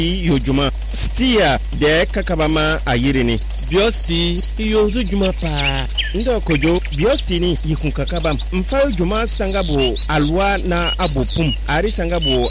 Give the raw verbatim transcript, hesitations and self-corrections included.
yojuma stia de kakabama ayirini biosti yozu juma pa ndo kojo biosti ni yikun kakabam mfa juma sangabo alwa na abopum ari sangabo